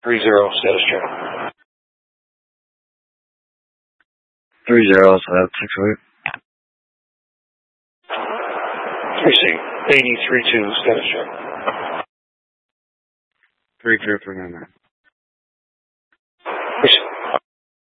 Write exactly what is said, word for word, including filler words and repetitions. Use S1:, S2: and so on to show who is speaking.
S1: Three zero, status check.
S2: Three zeros, uh, six eight.
S1: Three C, eighty three two, status check.
S2: Three three three nine nine.